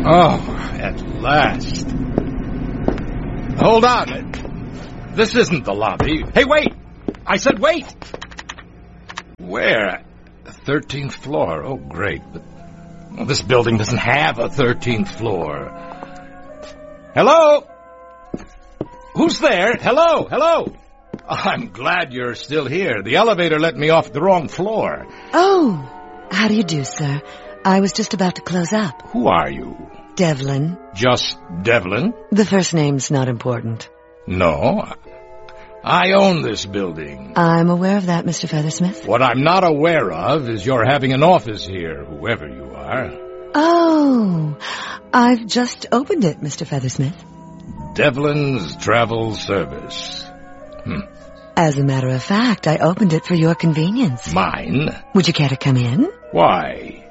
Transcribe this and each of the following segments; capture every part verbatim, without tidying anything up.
Oh, at last. Hold on. This isn't the lobby. Hey, wait! I said wait! Where? thirteenth floor. Oh, great. But well, this building doesn't have a thirteenth floor. Hello? Who's there? Hello? Hello? I'm glad you're still here. The elevator let me off the wrong floor. Oh, how do you do, sir? I was just about to close up. Who are you? Devlin. Just Devlin? The first name's not important. No. I own this building. I'm aware of that, Mister Feathersmith. What I'm not aware of is you're having an office here, whoever you are. Oh, I've just opened it, Mister Feathersmith. Devlin's Travel Service. Hmm. As a matter of fact, I opened it for your convenience. Mine? Would you care to come in? Why?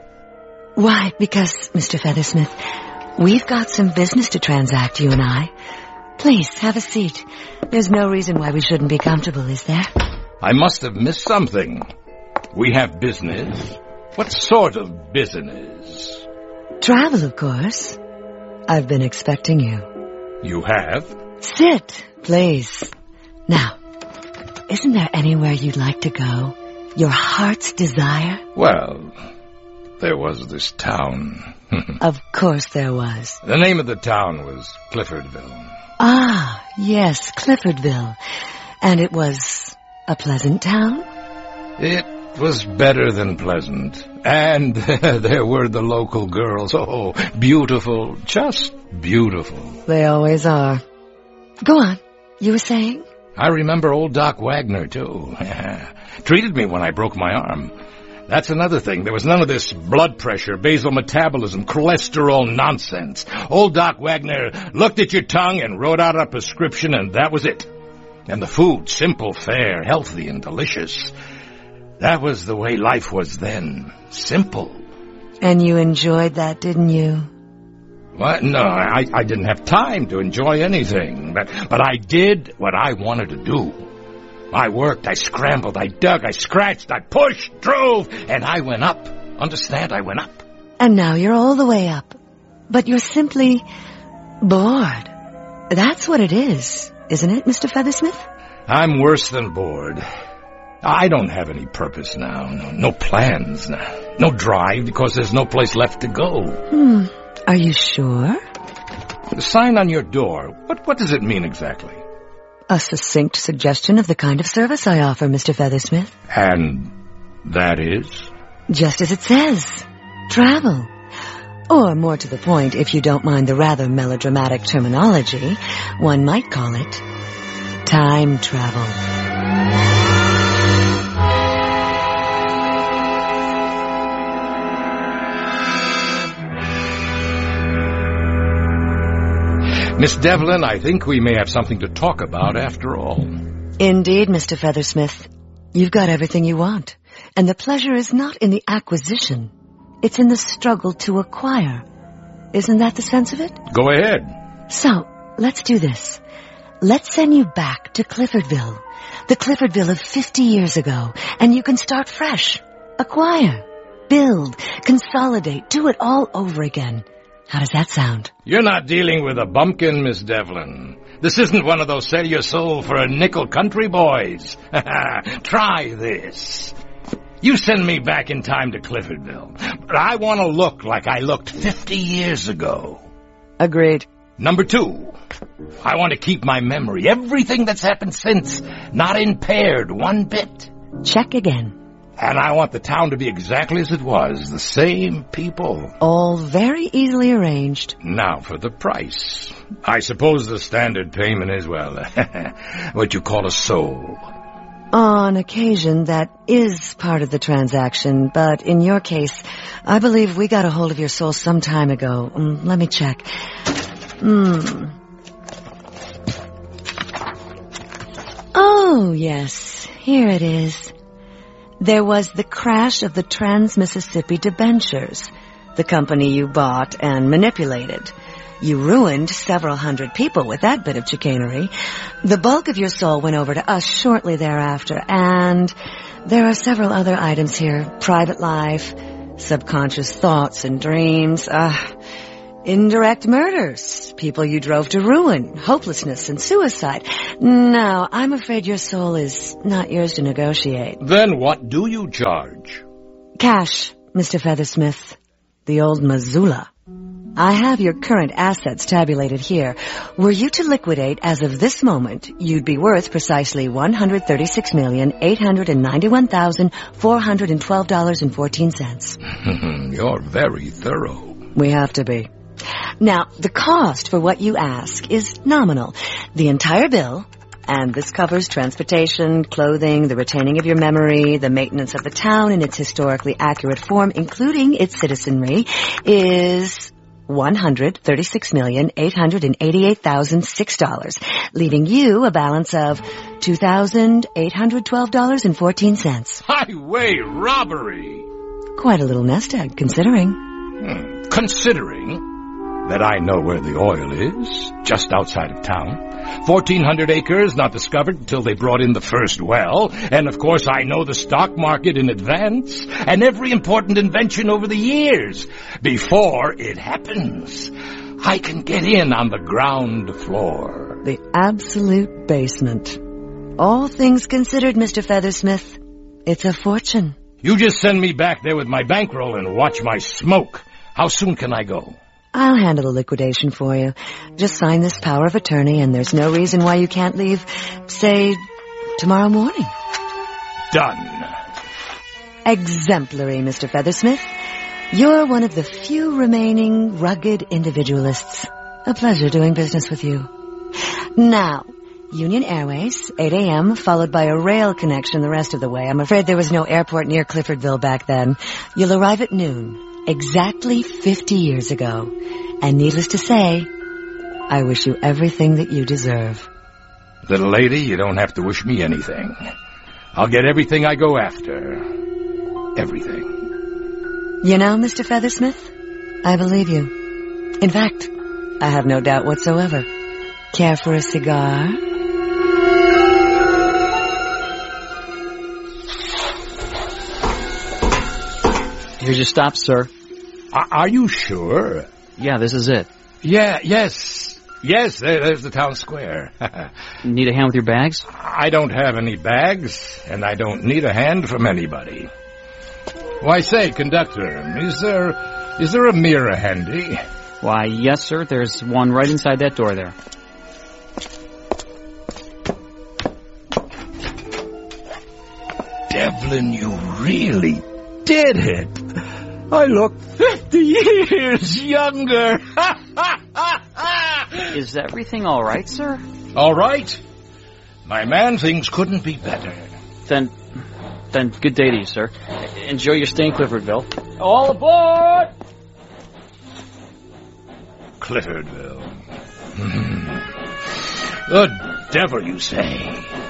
Why, because, Mister Feathersmith, we've got some business to transact, you and I. Please, have a seat. There's no reason why we shouldn't be comfortable, is there? I must have missed something. We have business? What sort of business? Travel, of course. I've been expecting you. You have? Sit, please. Now, isn't there anywhere you'd like to go? Your heart's desire? Well, there was this town. Of course there was. The name of the town was Cliffordville. Ah, yes, Cliffordville. And it was a pleasant town? It was better than pleasant. And there were the local girls. Oh, beautiful, just beautiful. They always are. Go on. You were saying? I remember old Doc Wagner, too. Treated me when I broke my arm. That's another thing. There was none of this blood pressure, basal metabolism, cholesterol nonsense. Old Doc Wagner looked at your tongue and wrote out a prescription, and that was it. And the food, simple, fair, healthy, and delicious. That was the way life was then. Simple. And you enjoyed that, didn't you? What? No, I, I didn't have time to enjoy anything. But, but I did what I wanted to do. I worked, I scrambled, I dug, I scratched, I pushed, drove, and I went up. Understand? I went up. And now you're all the way up. But you're simply bored. That's what it is, isn't it, Mister Feathersmith? I'm worse than bored. I don't have any purpose now. No, no plans now. No drive because there's no place left to go. Hmm. Are you sure? The sign on your door, what, what does it mean exactly? A succinct suggestion of the kind of service I offer, Mister Feathersmith. And that is? Just as it says. Travel. Or, more to the point, if you don't mind the rather melodramatic terminology, one might call it time travel. Miss Devlin, I think we may have something to talk about after all. Indeed, Mister Feathersmith. You've got everything you want. And the pleasure is not in the acquisition. It's in the struggle to acquire. Isn't that the sense of it? Go ahead. So, let's do this. Let's send you back to Cliffordville. The Cliffordville of fifty years ago. And you can start fresh. Acquire. Build. Consolidate. Do it all over again. How does that sound? You're not dealing with a bumpkin, Miss Devlin. This isn't one of those sell your soul for a nickel country boys. Try this. You send me back in time to Cliffordville, but I want to look like I looked fifty years ago. Agreed. Number two, I want to keep my memory, everything that's happened since, not impaired one bit. Check again. And I want the town to be exactly as it was, the same people. All very easily arranged. Now for the price. I suppose the standard payment is, well, what you call a soul. On occasion, that is part of the transaction, but in your case, I believe we got a hold of your soul some time ago. Um, let me check. Hmm. Oh, yes, here it is. There was the crash of the Trans-Mississippi debentures, the company you bought and manipulated. You ruined several hundred people with that bit of chicanery. The bulk of your soul went over to us shortly thereafter, and there are several other items here. Private life, subconscious thoughts and dreams. Uh, Indirect murders, people you drove to ruin, hopelessness and suicide. No, I'm afraid your soul is not yours to negotiate. Then what do you charge? Cash, Mister Feathersmith. The old Missoula. I have your current assets tabulated here. Were you to liquidate as of this moment, you'd be worth precisely one hundred thirty-six million, eight hundred ninety-one thousand, four hundred twelve dollars and fourteen cents. You're very thorough. We have to be. Now, the cost for what you ask is nominal. The entire bill, and this covers transportation, clothing, the retaining of your memory, the maintenance of the town in its historically accurate form, including its citizenry, is one hundred thirty-six million, eight hundred eighty-eight thousand six dollars, leaving you a balance of two thousand eight hundred twelve dollars and fourteen cents. Highway robbery! Quite a little nest egg, considering. Hmm. Considering that I know where the oil is, just outside of town. fourteen hundred acres not discovered until they brought in the first well. And, of course, I know the stock market in advance and every important invention over the years. Before it happens, I can get in on the ground floor. The absolute basement. All things considered, Mister Feathersmith, it's a fortune. You just send me back there with my bankroll and watch my smoke. How soon can I go? I'll handle the liquidation for you. Just sign this power of attorney and there's no reason why you can't leave, say, tomorrow morning. Done. Exemplary, Mister Feathersmith. You're one of the few remaining rugged individualists. A pleasure doing business with you. Now, Union Airways, eight a.m., followed by a rail connection the rest of the way. I'm afraid there was no airport near Cliffordville back then. You'll arrive at noon. Exactly fifty years ago. And needless to say, I wish you everything that you deserve. Little lady, you don't have to wish me anything. I'll get everything I go after. Everything. You know, Mister Feathersmith, I believe you. In fact, I have no doubt whatsoever. Care for a cigar? Here's your stop, sir. Uh, are you sure? Yeah, this is it. Yeah, yes. Yes, there, there's the town square. Need a hand with your bags? I don't have any bags, and I don't need a hand from anybody. Why, say, conductor, is there, is there a mirror handy? Why, yes, sir. There's one right inside that door there. Devlin, you really did it. I look fifty years younger. Is everything all right, sir? All right. My man, things couldn't be better. Then, then good day to you, sir. Enjoy your stay in Cliffordville. All aboard! Cliffordville. The devil, you say?